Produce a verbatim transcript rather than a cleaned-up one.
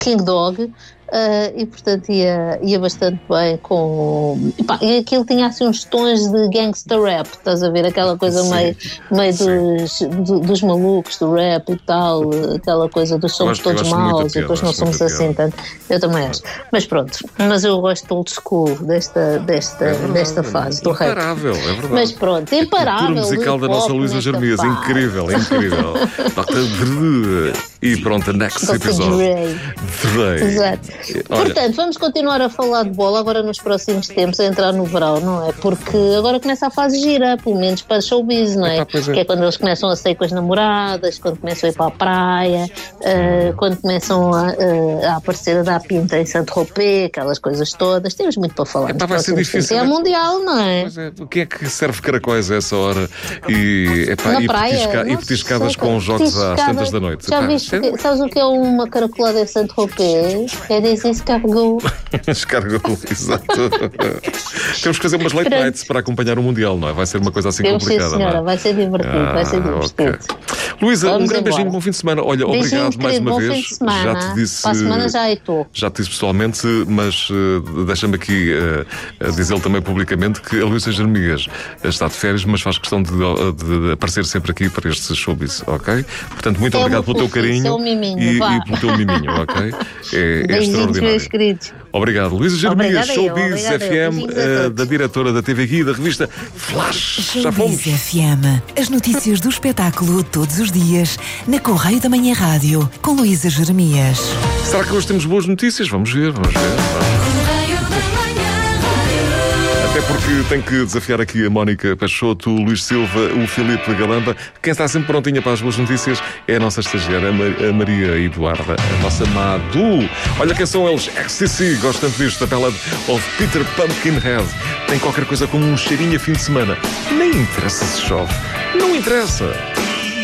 King Dog. Uh, e portanto ia, ia bastante bem com... E, pá, e aquilo tinha assim uns tons de gangster rap, estás a ver? Aquela coisa sim, meio, meio dos, do, dos malucos do rap e tal, aquela coisa dos somos gosto, todos maus e depois não somos assim tanto. Eu também acho. Mas pronto, mas eu gosto do old school desta, desta, é verdade, desta fase do rap. Imparável, é verdade. Mas pronto, imparável. A cultura musical da nossa Luísa Jeremias, incrível, incrível. E pronto, next episode. Exato. Olha, portanto, vamos continuar a falar de bola agora nos próximos tempos, a entrar no verão, não é? Porque agora começa a fase gira, pelo menos para showbiz, não é? É, pá, é. Que é quando eles começam a sair com as namoradas, quando começam a ir para a praia, uh, quando começam a, uh, a aparecer a dar pinta em Saint-Tropez, aquelas coisas todas. Temos muito para falar. É, pá, vai ser difícil. É mundial, não é? é? O que é que serve caracóis a essa hora e, é, pá, Na e, praia, petisca, e petiscadas com os jogos às tantas da noite? Já viste, que, sabes o que é uma caracolada em Saint-Tropez? É dizer escargot. Escargot, exato. Temos que fazer umas late Pronto. nights para acompanhar o Mundial, não é? Vai ser uma coisa assim Temos complicada. Sim, senhora, não é? vai ser divertido, ah, vai ser divertido. Okay. Luísa, um grande embora. beijinho, bom fim de semana. Olha, Beijinhos, obrigado mais uma bom vez. Fim de semana. Já te disse. Para a semana já estou. Já te disse pessoalmente, mas uh, deixa-me aqui uh, dizê-lo também publicamente que a Luísa Jeremias está de férias, mas faz questão de, de, de aparecer sempre aqui para este showbiz, ok? Portanto, muito é obrigado pelo teu carinho é um miminho, e, e pelo teu miminho, ok? É, é extraordinário. Queridos. Obrigado. Luísa Jeremias, Showbiz Obrigada F M, eu, uh, da diretora da T V Guia, da revista Flash. Já fomos. Showbiz F M, as notícias do espetáculo todos os dias, na Correio da Manhã Rádio, com Luísa Jeremias. Será que hoje temos boas notícias? Vamos ver, vamos ver. Vamos. Até porque tenho que desafiar aqui a Mónica Peixoto, o Luís Silva, o Filipe Galamba. Quem está sempre prontinha para as boas notícias é a nossa estagiária, a Maria Eduarda, a nossa Madu. Olha quem são eles, X T C, gosto tanto disto, a ballad of Peter Pumpkinhead. Tem qualquer coisa como um cheirinho a fim de semana. Nem interessa se chove, não interessa.